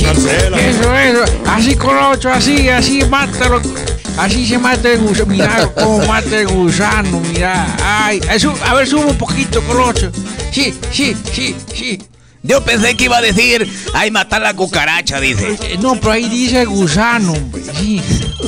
Eso. Así Colocho, así, mátalo. Así se mata el gusano. Mira cómo mata el gusano, mira. Ay, a ver, sube un poquito, Colocho. Sí. Yo pensé que iba a decir, ay, matar la cucaracha, dice. No, pero ahí dice el gusano, hombre. Sí.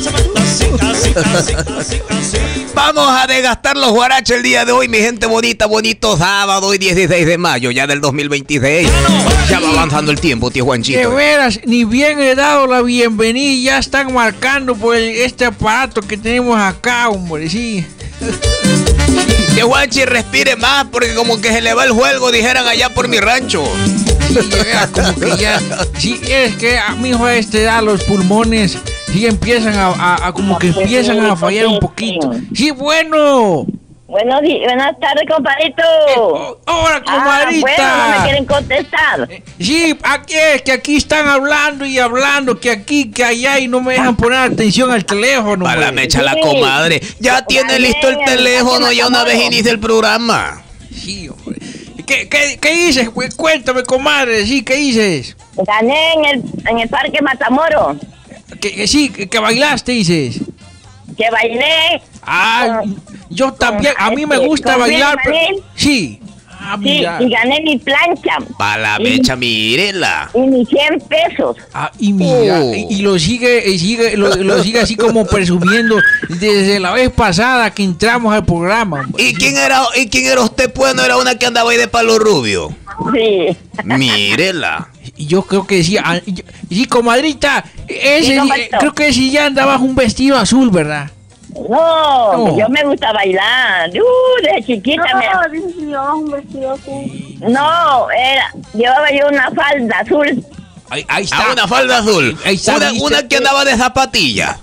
Vamos a desgastar los guaraches el día de hoy, mi gente bonita, bonito sábado, hoy 16 de mayo, ya del 2026. Ya va avanzando el tiempo, tío Juanchito. De veras, ni bien he dado la bienvenida y ya están marcando por este aparato que tenemos acá, hombre, sí. Que Juanchi respire más porque como que se le va el juego, dijeran allá por mi rancho. Sí, como que ya. Sí, es que a mi hijo da los pulmones, sí empiezan a como que empiezan a fallar un poquito. Sí, bueno. Buenas tardes, compadrito. Hola, comadrita. Bueno, no me quieren contestar. Sí, aquí están hablando y hablando, que aquí, que allá, y no me dejan poner atención al teléfono. Para la mecha la comadre. Ya tiene listo el teléfono, ya una vez inicia el programa. Sí, hombre. ¿Qué dices? Cuéntame, comadre. Sí, ¿qué dices? Gané en el Parque Matamoros. Que bailaste, dices. Que bailé. Yo también, a mí me gusta bailar. Sí. Sí, y gané mi plancha. Para la mecha, mírela. Y mis 100 pesos. Y mira, y lo sigue así como presumiendo desde la vez pasada que entramos al programa. ¿Y quién era usted? Pues no era una que andaba ahí de palo rubio. Sí. Mírela. Yo creo que sí. Sí, comadrita. Creo que sí ya andabas un vestido azul, ¿verdad? No, yo me gusta bailar. Desde chiquita un vestido azul. No, llevaba yo una falda azul. Ahí está. Una falda azul. Una que andaba de zapatilla.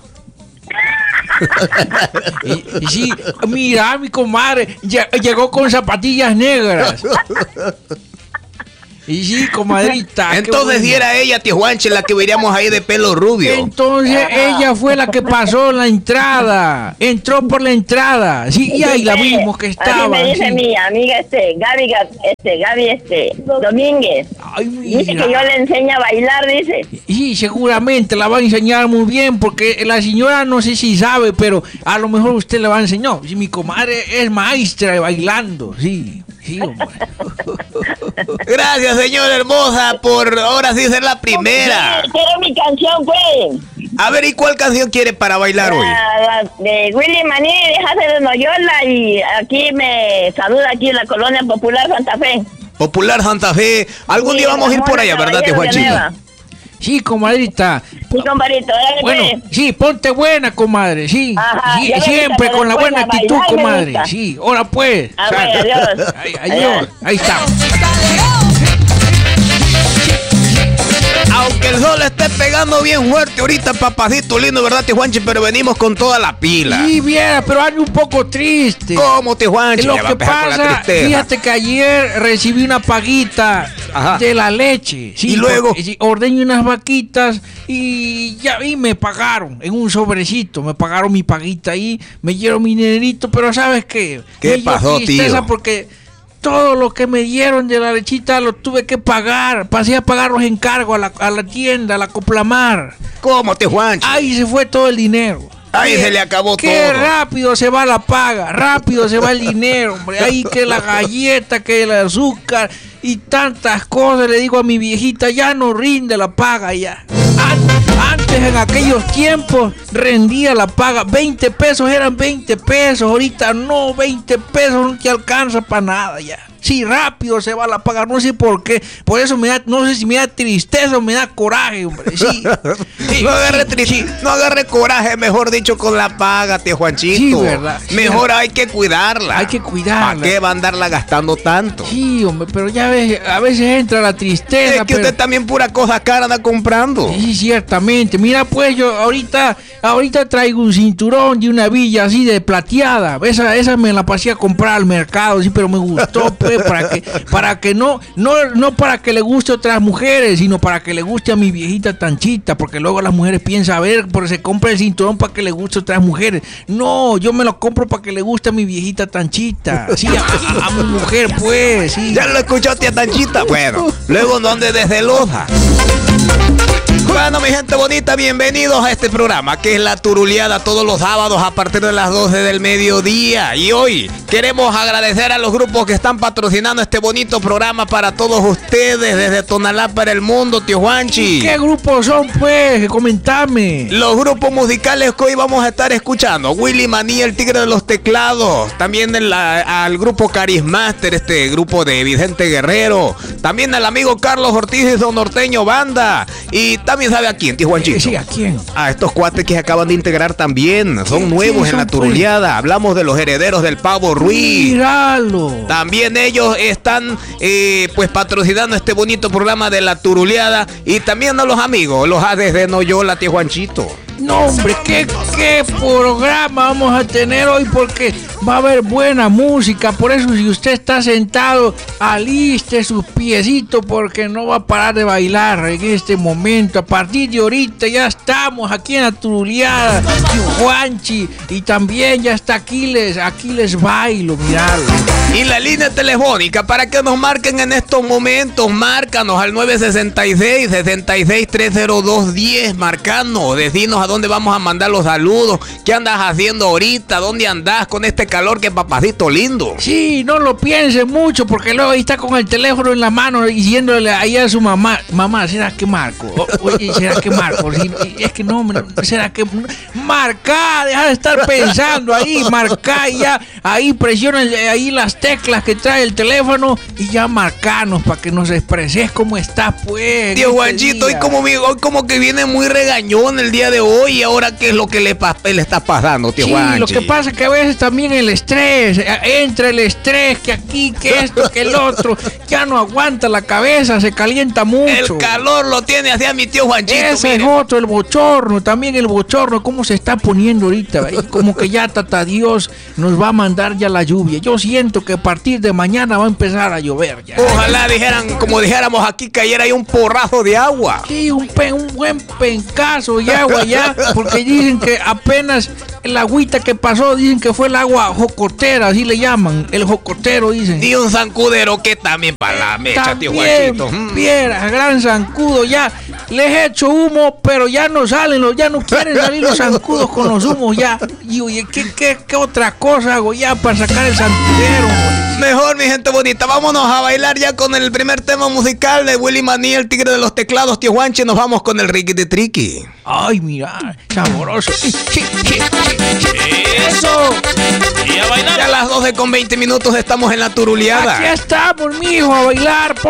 Sí, mira, mi comadre llegó con zapatillas negras. Y sí, comadrita. Entonces si era ella, tío Juanche, la que veríamos ahí de pelo rubio. Entonces ella fue la que pasó la entrada. Entró por la entrada. Sí, y ahí la vimos que estaba. Así me dice mi amiga Gaby Domínguez. Ay, mira. Dice que yo le enseño a bailar, dice. Sí, seguramente la va a enseñar muy bien, porque la señora no sé si sabe, pero a lo mejor usted le va a enseñar. Sí, mi comadre es maestra de bailando, sí. Sí, hombre. Gracias, señora hermosa, por ahora sí ser la primera. Sí, quiero mi canción, pues. A ver, ¿y cuál canción quiere para bailar hoy? La de Willy Maní, déjase de Noyola, y aquí me saluda aquí en la Colonia Popular Santa Fe. Popular Santa Fe. Algún día vamos a ir por allá, ¿verdad, tío Juanchito? Sí, comadrita. Sí, compadrito. Bueno, sí, ponte buena, comadre, sí. Ajá, sí, siempre con la buena actitud, comadre. Sí, ahora pues. Adiós. Adiós. Ahí está. Aunque el sol esté pegando bien fuerte ahorita, papacito lindo, ¿verdad, tío Juanchi? Pero venimos con toda la pila. Sí, viera, pero ando un poco triste. ¿Cómo, tío Juanchi? Lo que pasa, fíjate que ayer recibí una paguita de la leche. Sí, y luego ordeñé unas vaquitas y me pagaron en un sobrecito. Me pagaron mi paguita ahí, me dieron mi dinerito, pero ¿sabes qué? ¿Qué pasó, tío? Porque todo lo que me dieron de la lechita lo tuve que pagar. Pasé a pagar los encargos a la tienda, a la Coplamar. ¿Cómo, tío Juanchi? Ahí se fue todo el dinero. Ahí se le acabó todo. Qué rápido se va la paga, rápido se va el dinero, hombre. Ahí que la galleta, que el azúcar y tantas cosas. Le digo a mi viejita, ya no rinde la paga ya. Antes, en aquellos tiempos, rendía la paga. 20 pesos eran 20 pesos. Ahorita no, 20 pesos no te alcanza para nada ya. Sí, rápido se va a la paga, no sé por qué. Por eso no sé si me da tristeza o me da coraje, hombre. Sí. No agarre coraje, mejor dicho, con la paga, tío Juanchito. Sí, verdad. Mejor hay que cuidarla. Hay que cuidarla. ¿Para qué va a andarla gastando tanto? Sí, hombre, pero ya ves, a veces entra la tristeza. Es que usted también pura cosa cara anda comprando. Sí, ciertamente. Mira, pues yo ahorita traigo un cinturón de una villa así de plateada. Esa me la pasé a comprar al mercado, sí, pero me gustó, pues. Para que no para que le guste a otras mujeres, sino para que le guste a mi viejita Tanchita, porque luego las mujeres piensan, a ver, porque se compra el cinturón para que le guste a otras mujeres. No, yo me lo compro para que le guste a mi viejita Tanchita. Sí, a mi mujer, pues, sí. ¿Ya lo escuchó, tía Tanchita? Bueno, luego no ande de celosa. Bueno, mi gente bonita, bienvenidos a este programa que es La Turuleada todos los sábados a partir de las 12 del mediodía. Y hoy queremos agradecer a los grupos que están patrocinando este bonito programa para todos ustedes desde Tonalá para el mundo, tío Juanchi. ¿Qué grupos son, pues? Comentame. Los grupos musicales que hoy vamos a estar escuchando: Willy Manía, el Tigre de los Teclados. También al grupo Carismaster, este grupo de Vicente Guerrero. También al amigo Carlos Ortiz y Don Norteño Banda. Y también sabe a quién, tío Juanchito. Sí, ¿a quién? A estos cuates que se acaban de integrar también. Son nuevos en La Turuleada. Hablamos de los herederos del Pavo Ruiz. Míralo. También ellos están pues patrocinando este bonito programa de La Turuleada. Y también a los amigos, los Hades de Noyola, tío Juanchito. No, hombre, ¿qué programa vamos a tener hoy? Porque va a haber buena música. Por eso, si usted está sentado, aliste sus piecitos, porque no va a parar de bailar en este momento. A partir de ahorita ya estamos aquí en La Turuleada, Juanchi, y también ya está Aquiles Bailo, miralo. Y la línea telefónica para que nos marquen en estos momentos, márcanos al 966-66-302-10, marcanos, decinos a dónde vamos a mandar los saludos, qué andas haciendo ahorita, dónde andás con este calor, que papacito lindo. Sí, no lo piense mucho, porque luego ahí está con el teléfono en la mano diciéndole ahí a su mamá, ¿será que marco? Oye, ¿será que marco? Es que no, ¿será que marca? Deja de estar pensando ahí, marca ya, ahí presiona ahí las teclas que trae el teléfono y ya marcanos para que nos expreses cómo estás, pues. Tío Juanchito, hoy como que viene muy regañón el día de hoy. ¿Y ahora qué es lo que le está pasando, tío Juanchi? Sí, lo que pasa es que a veces también el estrés, entre el estrés, que aquí, que esto, que el otro, ya no aguanta la cabeza, se calienta mucho. El calor lo tiene hacia mi tío Juanchito. Ese es otro, el bochorno, también el bochorno, cómo se está poniendo ahorita. Como que ya tata Dios nos va a mandar ya la lluvia. Yo siento que a partir de mañana va a empezar a llover ya. Ojalá como dijéramos aquí, cayera ahí un porrazo de agua. Sí, un buen pencazo de agua ya, porque dicen que apenas el agüita que pasó, dicen que fue el agua jocotera, así le llaman, el jocotero, dicen. Y un zancudero que también para la mecha, tío Juanchito. Viera, gran zancudo, ya les he hecho humo, pero ya no salen, ya no quieren salir los zancudos con los humos ya. Y oye, ¿qué otra cosa hago ya para sacar el zancudero? Mejor, mi gente bonita, vámonos a bailar ya con el primer tema musical de Willy Manía, el Tigre de los Teclados, tío Juanchi. Nos vamos con el Ricky de Tricky. Ay, mira, saboroso. Eso. Y a bailar. Ya a las 12:20 estamos en La Turuleada. Aquí estamos, mijo, a bailar.